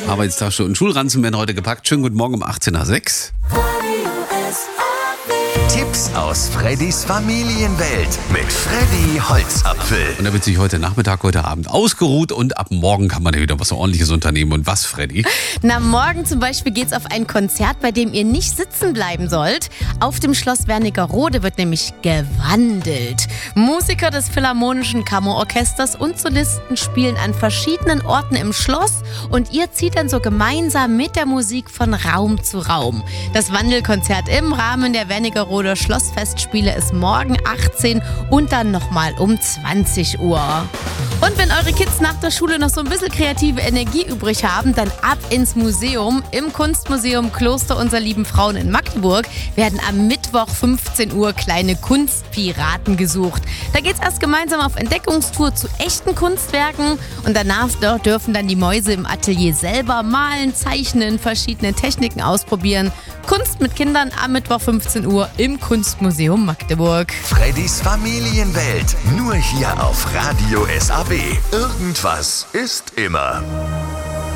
Arbeitstasche und Schulranzen werden heute gepackt. Schönen guten Morgen um 18:06 Uhr. Tipps aus Freddys Familienwelt mit Freddy Holzapfel. Und da wird sich heute Abend ausgeruht und ab morgen kann man ja wieder was Ordentliches unternehmen. Und was, Freddy? Na, morgen zum Beispiel geht's auf ein Konzert, bei dem ihr nicht sitzen bleiben sollt. Auf dem Schloss Wernigerode wird nämlich gewandelt. Musiker des Philharmonischen Kammerorchesters und Solisten spielen an verschiedenen Orten im Schloss und ihr zieht dann so gemeinsam mit der Musik von Raum zu Raum. Das Wandelkonzert im Rahmen der Wernigerode Schlossfestspiele ist morgen 18 und dann nochmal um 20 Uhr. Und wenn eure Kids nach der Schule noch so ein bisschen kreative Energie übrig haben, dann ab ins Museum. Im Kunstmuseum Kloster unserer lieben Frauen in Magdeburg werden am Mittwoch 15 Uhr kleine Kunstpiraten gesucht. Da geht's erst gemeinsam auf Entdeckungstour zu echten Kunstwerken und danach dürfen dann die Mäuse im Atelier selber malen, zeichnen, verschiedene Techniken ausprobieren. Kunst mit Kindern am Mittwoch 15 Uhr im Kunstmuseum Magdeburg. Freddys Familienwelt, nur hier auf Radio SAB. Irgendwas ist immer.